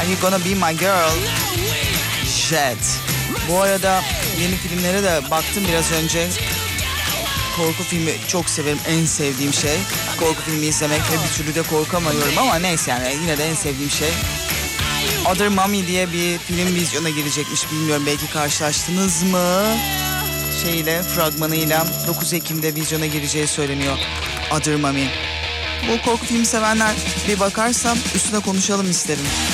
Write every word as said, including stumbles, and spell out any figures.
Are You Gonna Be My Girl? Jet. Bu arada yeni filmlere de baktım biraz önce. Korku filmi çok severim. En sevdiğim şey korku filmi izlemek ve bir türlü de korkamıyorum ama neyse yani yine de en sevdiğim şey. Other Mommy diye bir film vizyona girecekmiş. Bilmiyorum, belki karşılaştınız mı? Şeyle, fragmanıyla dokuz Ekim'de vizyona gireceği söyleniyor. Other Mommy. Bu korku filmi sevenler bir bakarsam üstüne konuşalım isterim.